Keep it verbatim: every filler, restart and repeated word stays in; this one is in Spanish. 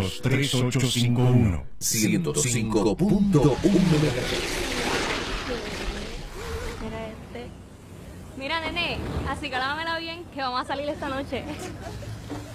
dos, tres ocho cinco uno. ciento cinco punto uno megahertz. Mira este. Mira, nene, así que lámamela bien, que vamos a salir esta noche.